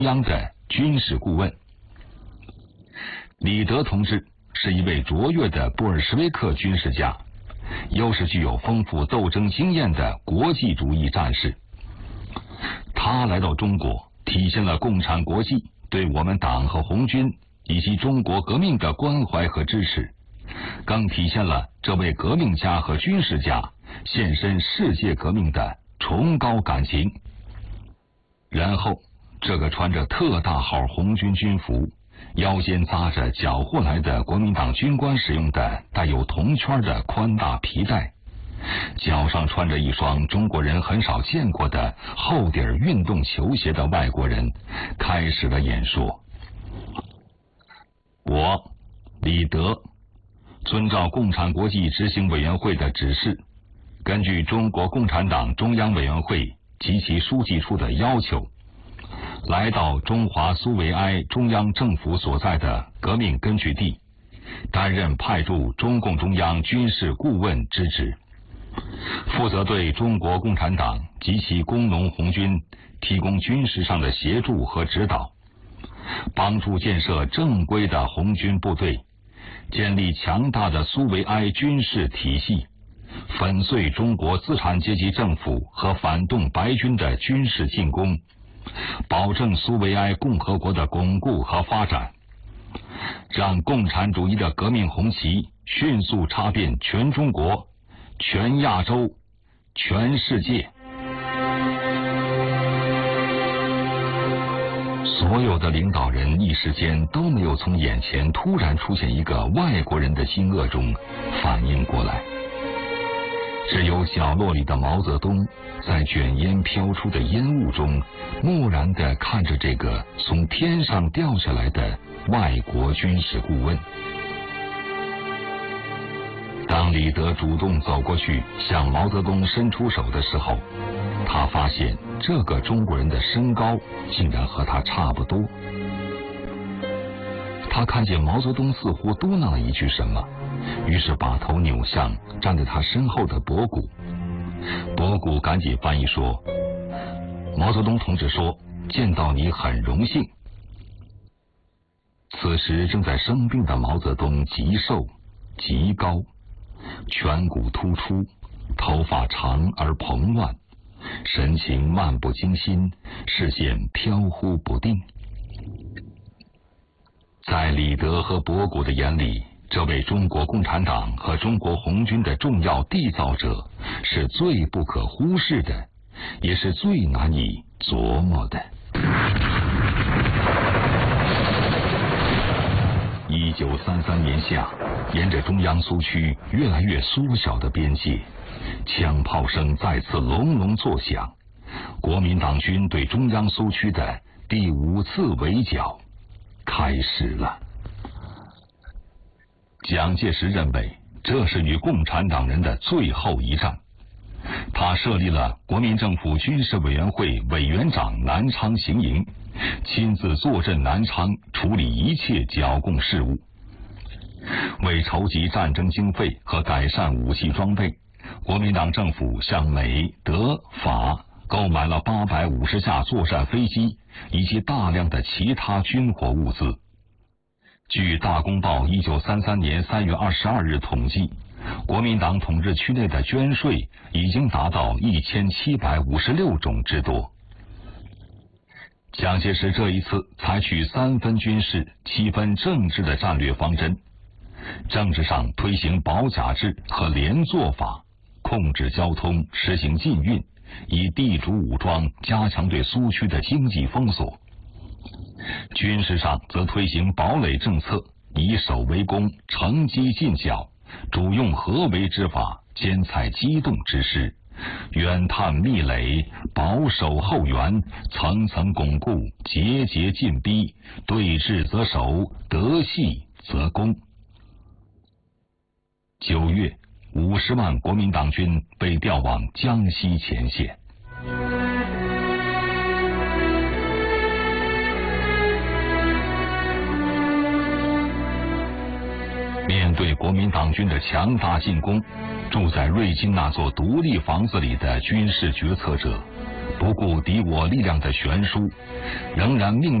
央的军事顾问。李德同志是一位卓越的布尔什维克军事家，又是具有丰富斗争经验的国际主义战士。他来到中国，体现了共产国际对我们党和红军以及中国革命的关怀和支持，更体现了这位革命家和军事家献身世界革命的崇高感情。然后，这个穿着特大号红军军服，腰间扎着缴获来的国民党军官使用的带有铜圈的宽大皮带，脚上穿着一双中国人很少见过的厚底运动球鞋的外国人开始了演说。我李德遵照共产国际执行委员会的指示，根据中国共产党中央委员会及其书记处的要求，来到中华苏维埃中央政府所在的革命根据地，担任派驻中共中央军事顾问之职，负责对中国共产党及其工农红军提供军事上的协助和指导，帮助建设正规的红军部队，建立强大的苏维埃军事体系，粉碎中国资产阶级政府和反动白军的军事进攻，保证苏维埃共和国的巩固和发展，让共产主义的革命红旗迅速插遍全中国、全亚洲、全世界。所有的领导人一时间都没有从眼前突然出现一个外国人的惊愕中反应过来，只有角落里的毛泽东在卷烟飘出的烟雾中漠然地看着这个从天上掉下来的外国军事顾问。当李德主动走过去向毛泽东伸出手的时候，他发现这个中国人的身高竟然和他差不多。他看见毛泽东似乎嘟囔了一句什么，于是把头扭向站在他身后的博古。博古赶紧翻译说：“毛泽东同志说，见到你很荣幸。”此时正在生病的毛泽东极瘦极高，颧骨突出，头发长而蓬乱，神情漫不经心，视线飘忽不定。在李德和博古的眼里，这位中国共产党和中国红军的重要缔造者是最不可忽视的，也是最难以琢磨的。1933年夏，沿着中央苏区越来越缩小的边界，枪炮声再次隆隆作响，国民党军对中央苏区的第5次围剿开始了。蒋介石认为这是与共产党人的最后一战，他设立了国民政府军事委员会委员长南昌行营，亲自坐镇南昌，处理一切剿共事务。为筹集战争经费和改善武器装备，国民党政府向美、德、法购买了850架作战飞机以及大量的其他军火物资。据《大公报》1933年3月22日统计，国民党统治区内的捐税已经达到1756种之多。蒋介石这一次采取3分军事、7分政治的战略方针，政治上推行保甲制和连坐法，控制交通，实行禁运，以地主武装加强对苏区的经济封锁；军事上则推行堡垒政策，以守为攻，乘机进剿，主用合围之法，兼采机动之势，远探密垒，保守后援，层层巩固，节节进逼，对峙则守，得隙则攻。9月，50万国民党军被调往江西前线。面对国民党军的强大进攻，住在瑞金那座独立房子里的军事决策者不顾敌我力量的悬殊，仍然命